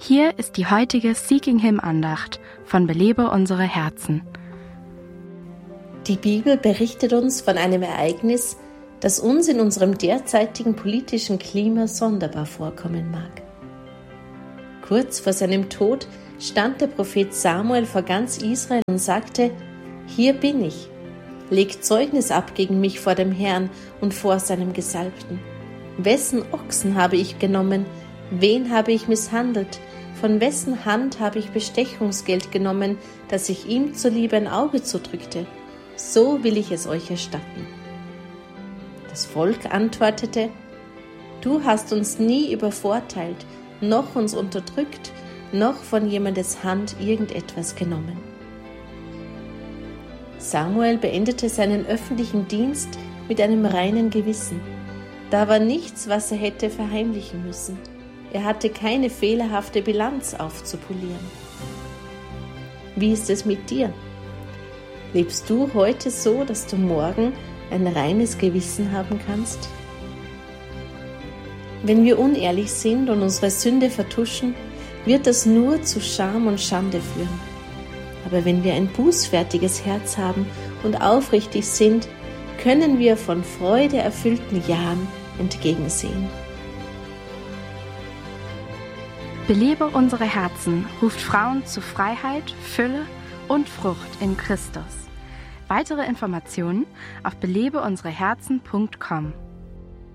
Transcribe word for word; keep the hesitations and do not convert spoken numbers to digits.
Hier ist die heutige Seeking Him Andacht von Belebe unsere Herzen. Die Bibel berichtet uns von einem Ereignis, das uns in unserem derzeitigen politischen Klima sonderbar vorkommen mag. Kurz vor seinem Tod stand der Prophet Samuel vor ganz Israel und sagte: Hier bin ich, legt Zeugnis ab gegen mich vor dem Herrn und vor seinem Gesalbten. Wessen Ochsen habe ich genommen? Wen habe ich misshandelt? Von wessen Hand habe ich Bestechungsgeld genommen, dass ich ihm zuliebe ein Auge zudrückte? So will ich es euch erstatten. Das Volk antwortete: Du hast uns nie übervorteilt, noch uns unterdrückt, noch von jemandes Hand irgendetwas genommen. Samuel beendete seinen öffentlichen Dienst mit einem reinen Gewissen. Da war nichts, was er hätte verheimlichen müssen. Er hatte keine fehlerhafte Bilanz aufzupolieren. Wie ist es mit dir? Lebst du heute so, dass du morgen ein reines Gewissen haben kannst? Wenn wir unehrlich sind und unsere Sünde vertuschen, wird das nur zu Scham und Schande führen. Aber wenn wir ein bußfertiges Herz haben und aufrichtig sind, können wir von Freude erfüllten Jahren entgegensehen. Belebe unsere Herzen ruft Frauen zu Freiheit, Fülle und Frucht in Christus. Weitere Informationen auf belebe unsere herzen punkt com.